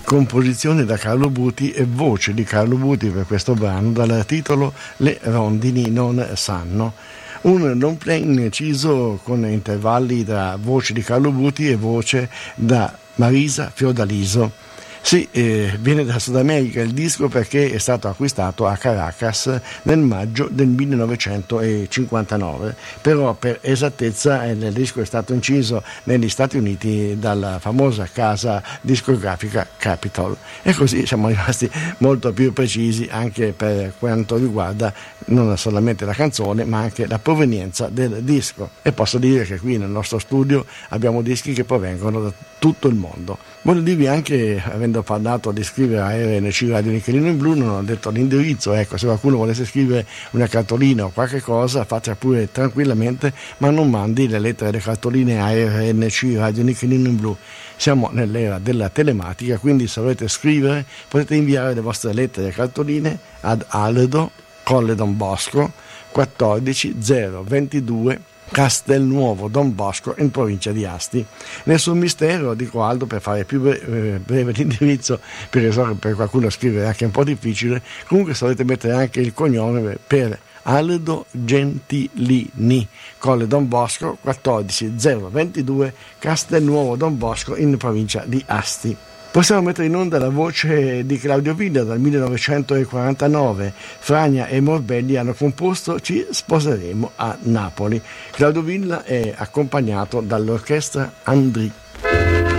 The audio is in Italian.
composizione da Carlo Buti e voce di Carlo Buti per questo brano dal titolo Le rondini non sanno. Un long play inciso con intervalli tra voce di Carlo Buti e voce da Marisa Fiordaliso. Sì, viene da Sud America il disco perché è stato acquistato a Caracas nel maggio del 1959, però per esattezza il disco è stato inciso negli Stati Uniti dalla famosa casa discografica Capitol, e così siamo rimasti molto più precisi anche per quanto riguarda non solamente la canzone ma anche la provenienza del disco, e posso dire che qui nel nostro studio abbiamo dischi che provengono da tutto il mondo. Voglio dirvi anche, avendo parlato di scrivere a RNC Radio Nichelino in Blu, non ho detto l'indirizzo, ecco, se qualcuno volesse scrivere una cartolina o qualche cosa faccia pure tranquillamente, ma non mandi le lettere e le cartoline a RNC Radio Nichelino in Blu. Siamo nell'era della telematica, quindi se volete scrivere potete inviare le vostre lettere e cartoline ad Aldo, Colle Don Bosco, 14022 Castelnuovo Don Bosco in provincia di Asti. Nessun mistero, dico Aldo per fare più breve l'indirizzo, perché so che per qualcuno scrivere è anche un po' difficile. Comunque se volete mettere anche il cognome, per Aldo Gentilini, Colle Don Bosco, 14022 Castelnuovo Don Bosco in provincia di Asti. Possiamo mettere in onda la voce di Claudio Villa dal 1949. Fragna e Morbelli hanno composto Ci sposeremo a Napoli. Claudio Villa è accompagnato dall'orchestra Andrì.